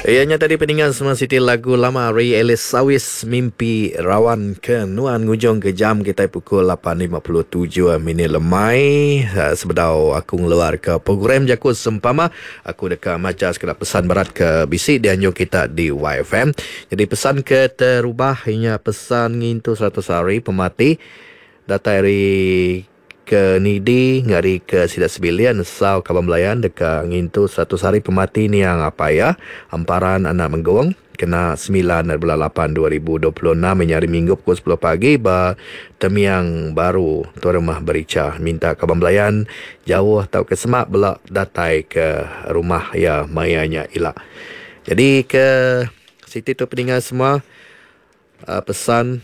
Ianya tadi pendengar semua Siti lagu lama Ray Ellis Sawis Mimpi Rawan ke Nuan ngujung ke jam kita pukul 8.57 minit lemai. Sebedau aku ngeluar ke program Jakut Sempama, aku dekat macam sekedar pesan berat ke bisik dia anjung kita di YFM. Jadi pesan ke terubah hanya pesan ngintu 100 hari pemati data dari ke Nidi ngari ke Sidat Sebilian Sau Kaban Belayan dekat ngintu 100 hari pemati ni yang apa ya hamparan anak menggawang kena 9/8/2026 menyari minggu pukul 10 pagi ba temiang baru tuan rumah berica minta Kaban Belayan jauh atau ke semak belak datai ke rumah ya mayanya ilak. Jadi ke Siti tu pendengar semua pesan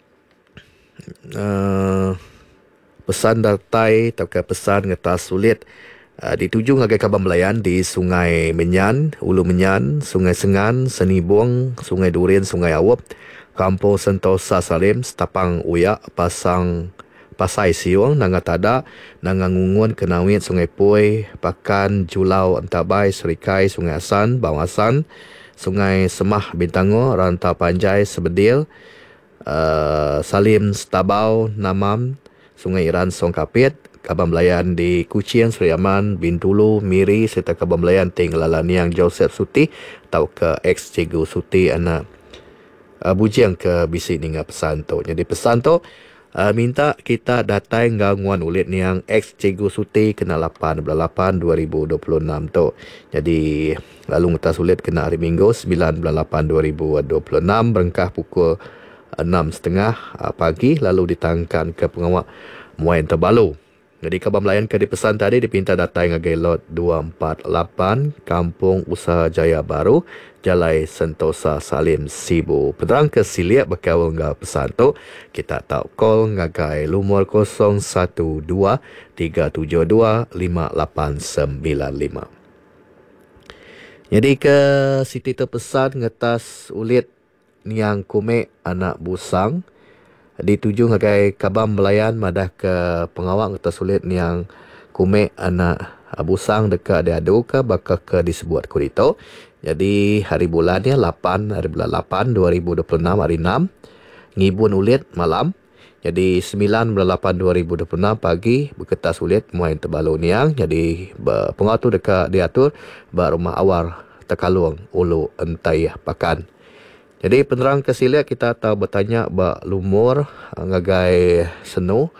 pesan datai atau ke pesan ngetas sulit dituju ngagai Kaban Belayan di Sungai Menyan, Ulu Menyan, Sungai Sengan, Senibung, Sungai Durin, Sungai Awap, Kampung Sentosa Salim, Setapang Uyak, Pasai Siung, Nanga Tada, Nanga Ngungun, Kenawit, Sungai Pui, Pakan, Julau, Antabai, Serikai, Sungai Asan, Bawasan, Sungai Semah, Bintango, Rantau Panjai, Sebedil, Salim, Stabau, Namam, Sungai Iran, Songkapit, Kaban Belayan di Kuching, Seri Aman, Bintulu, Miri, serta Kaban Belayan Tinggalan yang Joseph Suti atau ke ex Cikgu Suti anak bujiang ke bisik dengan pesan tu. Jadi pesan tu minta kita datai gangguan ulit ni yang ex Cikgu Suti kena 8/8/2026 tu. Jadi lalu ngetas ulit kena hari Minggu 9/8/2026 berengkah pukul 6.30 pagi lalu ditangkan ke pengawal Muain Terbalu. Jadi Kaban Belayan ke dipesan tadi dipinta datai ngagai lot 248 Kampung Usaha Jaya Baru Jalai Sentosa Salim Sibu. Penerang ke siliak berkawal ngah pesan tu kita tahu call ngagai lumur 012 372 5895. Jadi ke Siti terpesan ngetas ulit yang kumek anak busang dituju ngagai Kaban Belayan madah ke pengawal ngetas ulit yang kumek anak busang dekat dia adu ke bakal ke disebut kurito. Jadi hari bulannya 8 hari bulan 8 2026 hari 6 ngibun ulit malam. Jadi 9/8/2026 pagi berketas ulit Muain Terbalu niang. Jadi pengawal tu dekat diatur rumah awar Tekalung Ulu Entayah Pakan. Jadi penerang kesiliak kita tahu bertanya bak lumur ngagai senu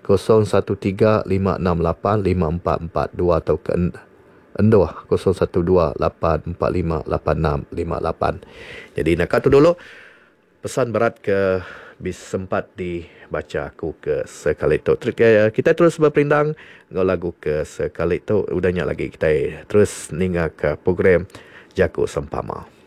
0135685442 atau ke endoh 0128458658. Jadi nak tu dulu pesan berat ke bis sempat dibaca aku ke sekali tu. Kita terus berperindang ngau lagu ke sekali tu udahnya lagi kita terus ninga ke program Jakut Sempama.